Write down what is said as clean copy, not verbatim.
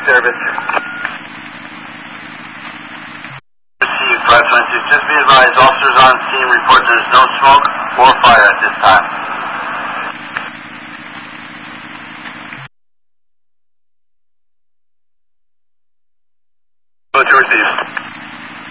service. Received 526. Just be advised, officers on scene report there's no smoke or fire at this time. To receive.